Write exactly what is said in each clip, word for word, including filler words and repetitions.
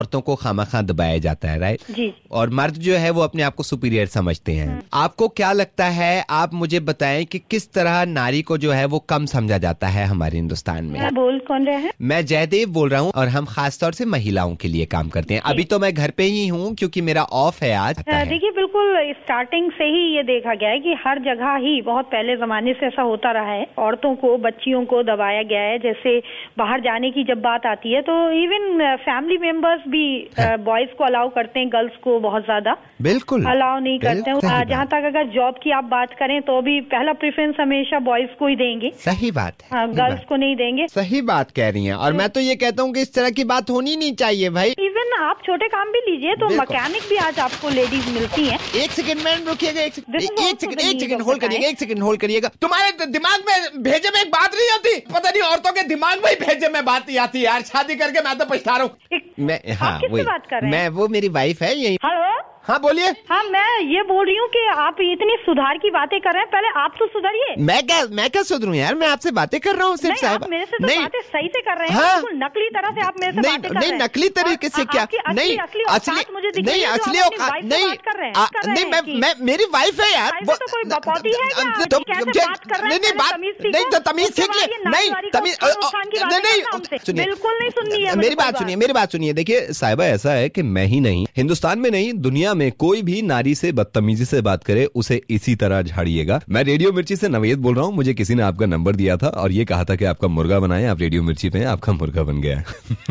औरतों को खामखा दबाया जाता है, राइट जी। और मर्द जो है वो अपने आप को सुपीरियर समझते हैं। आपको क्या लगता है, आप मुझे बताएं कि किस तरह नारी को जो है वो कम समझा जाता है हमारे हिंदुस्तान में। बोल कौन रहे हैं? मैं जयदेव बोल रहा हूँ और हम खास तौर से महिलाओं के लिए काम करते हैं। अभी तो मैं घर पे ही हूँ क्योंकि मेरा ऑफ है आज। देखिए, बिल्कुल स्टार्टिंग से ही ये देखा गया है कि हर जगह ही बहुत पहले जमाने से ऐसा होता रहा है, औरतों को, बच्चियों को दबाया गया है। जैसे बाहर जाने की जब बात आती है तो इवन फैमिली मेंबर्स भी बॉयज को अलाउ करते हैं, गर्ल्स को बहुत ज्यादा बिल्कुल अलाउ नहीं करते हैं। जहाँ तक अगर जॉब की आप बात करें तो भी पहला प्रेफरेंस हमेशा बॉयज को ही देंगे। सही बात है, गर्ल्स को नहीं देंगे। सही बात कह रही हैं। और मैं तो ये कहता हूँ कि इस तरह की बात होनी नहीं चाहिए भाई। इवन आप छोटे काम भी लीजिए तो मैकेनिक भी आज आपको लेडीज मिलती हैं। एक सेकंड मैम रुकिएगा, एक सेकंड एक सेकंड एक सेकंड होल्ड करिएगा, एक सेकंड होल्ड करिएगा। तुम्हारे दिमाग में भेजे में एक बात नहीं आती? पता नहीं औरतों के दिमाग में ही भेजे में बात नहीं आती यार। शादी करके मैं तो पछता रहा हूँ। मैं हाँ वही बात कर रहे हैं? मैं वो मेरी वाइफ है यही। हेलो हाँ बोलिए। हाँ, मैं ये बोल रही हूँ कि आप इतनी सुधार की बातें कर रहे हैं, पहले आप तो सुधरिए। मैं क्या मैं क्या सुधरूं यार, मैं आपसे बातें कर रहा हूँ सिर्फ। नहीं, आप मेरे से तो बातें सही से कर रहे हैं। हाँ? नकली तरह से आप मेरे से बातें कर रहे हैं। नहीं, नकली तरीके से क्या? नहीं, असली नहीं, असली औकात नहीं, नहीं, मैं मैं मेरी वाइफ है यार। वो तो कोई बपौती है क्या? कैसे बात कर रहे हैं? नहीं बात नहीं, तो तमीज सीख ले। नहीं तमीज नहीं, सुनिए, बिल्कुल नहीं सुननी है। मेरी बात सुनिए, मेरी बात सुनिए। देखिए साहिबा, ऐसा है कि मैं ही नहीं, हिंदुस्तान में नहीं दुनिया में कोई भी नारी से बदतमीजी से बात करे उसे इसी तरह झाड़िएगा। मैं रेडियो मिर्ची से नवेद बोल रहा हूँ। मुझे किसी ने आपका नंबर दिया था और ये कहा था कि आपका मुर्गा बनाए, आप रेडियो मिर्ची पे हैं, आपका मुर्गा बन गया।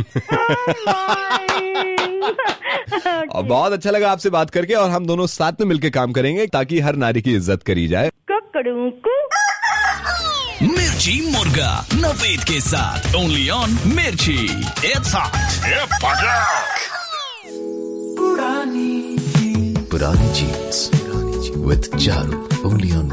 और बहुत अच्छा लगा आपसे बात करके और हम दोनों साथ में मिलकर काम करेंगे ताकि हर नारी की इज्जत करी जाए। मिर्ची मुर्गा नवेद के साथ ओनली ऑन मिर्ची। It's hot. पुरानी पुरानी jeans with Charu only on